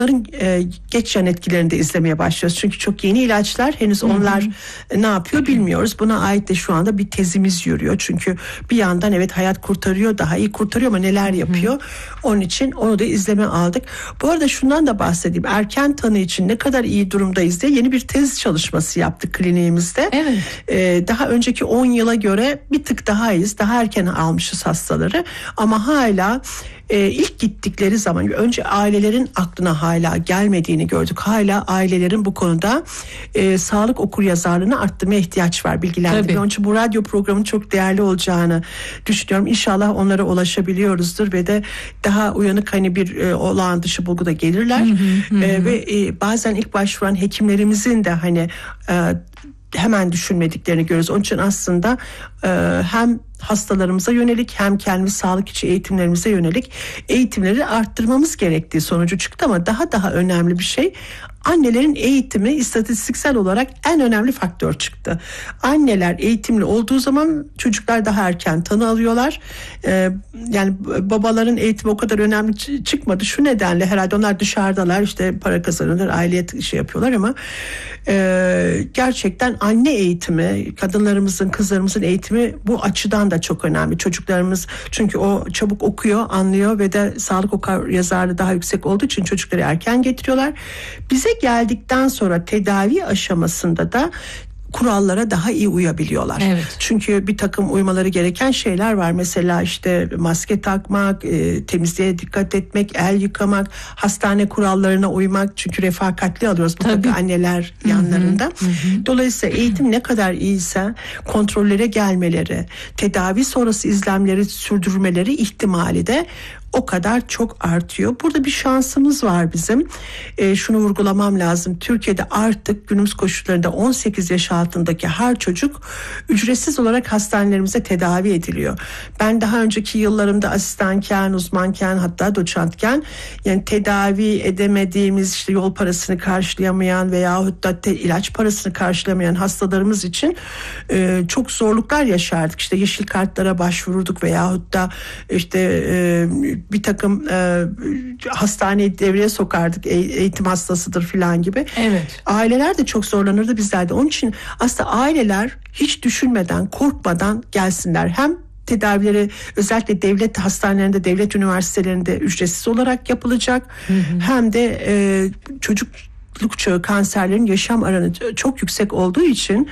geç yan etkilerini de izlemeye başlıyoruz. Çünkü çok yeni ilaçlar, henüz onlar ne yapıyor bilmiyoruz. Buna ait de şu anda bir tezimiz yürüyor. Çünkü bir yandan evet hayat kurtarıyor, daha iyi kurtarıyor ama neler yapıyor? Onun için onu da izleme aldık. Bu arada şundan da bahsedeyim. Erken tanı için ne kadar iyi durumdayız diye yeni bir tez çalışması yaptık kliniğimizde. Evet. Daha önceki 10 yıla göre bir tık daha iyiyiz. Daha erken almışız hastaları. Ama hala ilk gittikleri zaman önce ailelerin aklına hala gelmediğini gördük. Hala ailelerin bu konuda sağlık okuryazarlığını arttırmaya ihtiyaç var, bilgilendirme. Onun için bu radyo programının çok değerli olacağını düşünüyorum. İnşallah onlara ulaşabiliyoruzdur ve de daha uyanık bir olağan dışı bulgu da gelirler. Ve bazen ilk başvuran hekimlerimizin de hemen düşünmediklerini görüyoruz. Onun için aslında hem hastalarımıza yönelik hem kendi sağlık içi eğitimlerimize yönelik eğitimleri arttırmamız gerektiği sonucu çıktı ama daha önemli bir şey, annelerin eğitimi istatistiksel olarak en önemli faktör çıktı. Anneler eğitimli olduğu zaman çocuklar daha erken tanı alıyorlar. Yani babaların eğitimi o kadar önemli çıkmadı. Şu nedenle herhalde onlar dışarıdalar, işte para kazanırlar, aileye yapıyorlar ama gerçekten anne eğitimi, kadınlarımızın, kızlarımızın eğitimi bu açıdan da çok önemli. Çocuklarımız çünkü o çabuk okuyor, anlıyor ve de sağlık okuryazarlığı daha yüksek olduğu için çocukları erken getiriyorlar. Bize geldikten sonra tedavi aşamasında da kurallara daha iyi uyabiliyorlar. Evet. Çünkü bir takım uymaları gereken şeyler var. Mesela işte maske takmak, temizliğe dikkat etmek, el yıkamak, hastane kurallarına uymak. Çünkü refakatli alıyoruz mutlaka anneler yanlarında. Dolayısıyla eğitim ne kadar iyiyse kontrollere gelmeleri, tedavi sonrası izlemleri sürdürmeleri ihtimali de o kadar çok artıyor. Burada bir şansımız var bizim. Şunu vurgulamam lazım. Türkiye'de artık günümüz koşullarında 18 yaş altındaki her çocuk ücretsiz olarak hastanelerimize tedavi ediliyor. Ben daha önceki yıllarımda asistanken, uzmanken, hatta doçentken yani tedavi edemediğimiz, işte yol parasını karşılayamayan veyahut da ilaç parasını karşılamayan hastalarımız için çok zorluklar yaşardık. İşte yeşil kartlara başvururduk veyahut da işte bir takım hastaneyi devreye sokardık, eğitim hastasıdır filan gibi. Evet. Aileler de çok zorlanırdı, bizler de. Onun için aslında aileler hiç düşünmeden, korkmadan gelsinler. Hem tedavileri özellikle devlet hastanelerinde, devlet üniversitelerinde ücretsiz olarak yapılacak. Hem de çocukluk çağı kanserlerin yaşam oranı çok yüksek olduğu için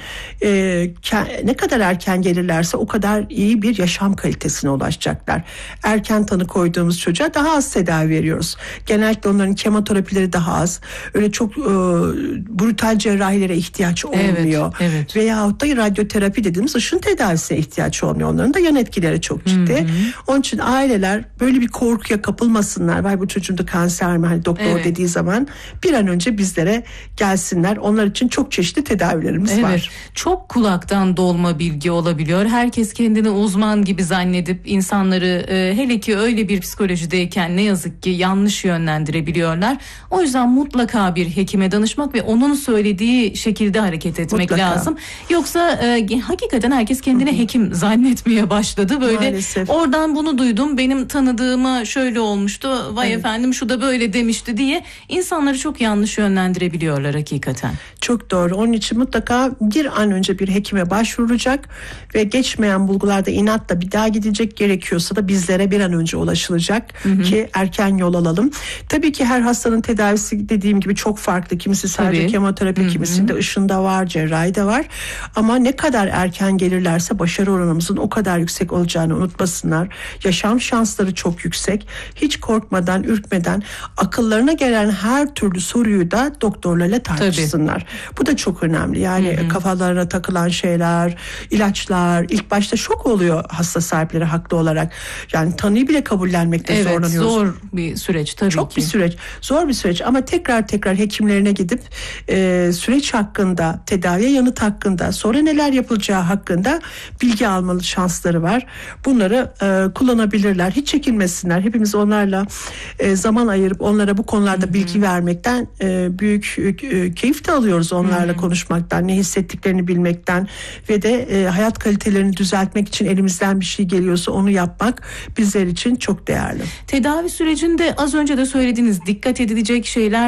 ne kadar erken gelirlerse o kadar iyi bir yaşam kalitesine ulaşacaklar. Erken tanı koyduğumuz çocuğa daha az tedavi veriyoruz. Genellikle onların kemoterapileri daha az. Öyle çok brutal cerrahilere ihtiyaç olmuyor. Evet. Veyahut da radyoterapi dediğimiz ışın tedavisine ihtiyaç olmuyor. Onların da yan etkileri çok ciddi. Onun için aileler böyle bir korkuya kapılmasınlar. Vay bu çocuğumda kanser mi? Hani doktor dediği zaman bir an önce bizlere gelsinler. Onlar için çok çeşitli tedavilerimiz var. Çok kulaktan dolma bilgi olabiliyor. Herkes kendini uzman gibi zannedip insanları hele ki öyle bir psikolojideyken ne yazık ki yanlış yönlendirebiliyorlar. O yüzden mutlaka bir hekime danışmak ve onun söylediği şekilde hareket etmek lazım. Yoksa hakikaten herkes kendini hekim zannetmeye başladı. Böyle maalesef. Oradan bunu duydum, benim tanıdığıma şöyle olmuştu, vay efendim şu da böyle demişti diye insanları çok yanlış yönlendirebiliyorlar hakikaten. Çok doğru. Onun için mutlaka bir an önce bir hekime başvurulacak ve geçmeyen bulgularda inatla bir daha gidecek, gerekiyorsa da bizlere bir an önce ulaşılacak ki erken yol alalım. Tabii ki her hastanın tedavisi dediğim gibi çok farklı. Kimisi sadece kemoterapi, kimisinde ışında var, cerrahi de var. Ama ne kadar erken gelirlerse başarı oranımızın o kadar yüksek olacağını unutmasınlar. Yaşam şansları çok yüksek. Hiç korkmadan, ürkmeden akıllarına gelen her türlü soruyu da doktorlarla tartışsınlar. Bu da çok önemli. Yani kafalarına takılan şeyler, ilaçlar, ilk başta şok oluyor hasta sahipleri haklı olarak. Yani tanıyı bile kabullenmekte zorlanıyoruz. Zor bir süreç tabii çok ki. Bir süreç. Zor bir süreç ama tekrar hekimlerine gidip süreç hakkında, tedaviye yanıt hakkında, sonra neler yapılacağı hakkında bilgi almalı şansları var. Bunları kullanabilirler. Hiç çekinmesinler. Hepimiz onlarla zaman ayırıp onlara bu konularda bilgi vermekten büyük keyif de alıyoruz onlarla konuşmaktan, ne hissettiklerini bilmekten ve de hayat kalitelerini düzeltmek için elimizden bir şey geliyorsa onu yapmak bizler için çok değerli. Tedavi sürecinde az önce de söylediğiniz dikkat edilecek şeyler